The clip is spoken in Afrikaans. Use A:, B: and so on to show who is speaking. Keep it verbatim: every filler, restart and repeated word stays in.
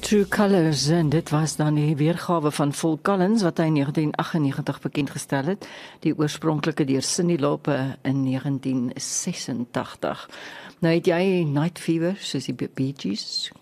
A: True Colours, en dit was dan die weergawe van Phil Collins wat hy in negentien aggennegentig bekend gestel het, die oorspronklike deur Cyndi Lauper in negentien sesentagtig. Nou het jy Night Fever, soos die Bee Gees,